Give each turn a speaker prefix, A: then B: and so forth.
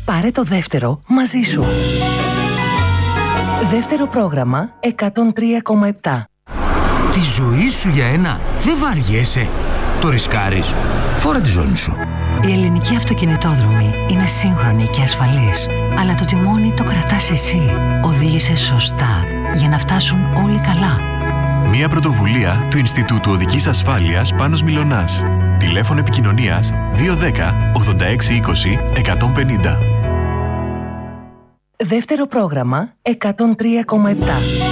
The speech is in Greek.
A: Πάρε το δεύτερο μαζί σου. Δεύτερο πρόγραμμα 103,7.
B: Τη ζωή σου για ένα δεν βαριέσαι. Το ρισκάρεις. Φόρα τη ζώνη σου.
C: Η ελληνική αυτοκινητόδρομη είναι σύγχρονη και ασφαλής. Αλλά το τιμόνι το κρατάς εσύ. Οδήγησε σωστά για να φτάσουν όλοι καλά.
D: Μια πρωτοβουλία του Ινστιτούτου Οδικής Ασφάλειας Πάνος Μιλωνάς. Τηλέφωνο επικοινωνίας 210 8620 150.
A: Δεύτερο πρόγραμμα 103,7.